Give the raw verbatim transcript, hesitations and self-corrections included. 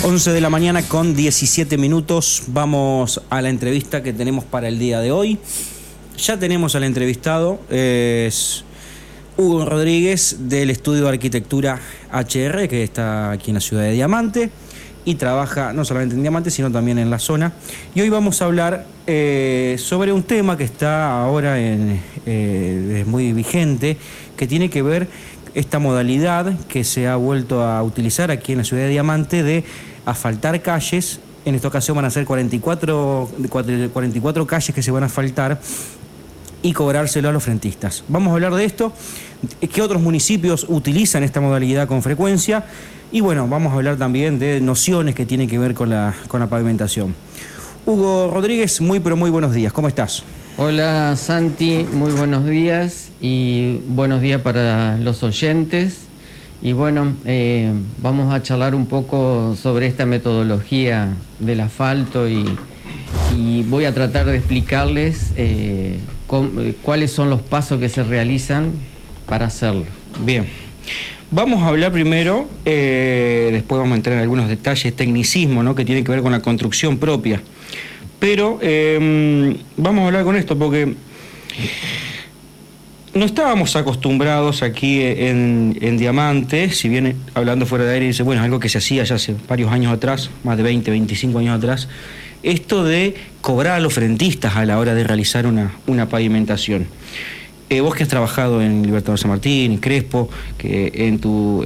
once de la mañana con diecisiete minutos. Vamos a la entrevista que tenemos para el día de hoy. Ya tenemos al entrevistado, es Hugo Rodríguez del Estudio de Arquitectura H R, que está aquí en la ciudad de Diamante y trabaja no solamente en Diamante, sino también en la zona. Y hoy vamos a hablar eh, sobre un tema que está ahora en, eh, muy vigente, que tiene que ver esta modalidad que se ha vuelto a utilizar aquí en la ciudad de Diamante de asfaltar calles. En esta ocasión van a ser cuarenta y cuatro, cuarenta y cuatro calles que se van a asfaltar y cobrárselo a los frentistas. Vamos a hablar de esto, qué otros municipios utilizan esta modalidad con frecuencia y bueno, vamos a hablar también de nociones que tienen que ver con la, con la pavimentación. Hugo Rodríguez, muy pero muy buenos días, ¿cómo estás? Hola Santi, muy buenos días y buenos días para los oyentes. Y bueno, eh, vamos a charlar un poco sobre esta metodología del asfalto y, y voy a tratar de explicarles eh, con, eh, cuáles son los pasos que se realizan para hacerlo. Bien, vamos a hablar primero, eh, después vamos a entrar en algunos detalles, tecnicismo, ¿no?, que tiene que ver con la construcción propia. Pero eh, vamos a hablar con esto porque no estábamos acostumbrados aquí en, en Diamante, si bien hablando fuera de aire dice, bueno, es algo que se hacía ya hace varios años atrás, más de veinte, veinticinco años atrás, esto de cobrar a los frentistas a la hora de realizar una, una pavimentación. Eh, vos que has trabajado en Libertador San Martín, en Crespo, que en tu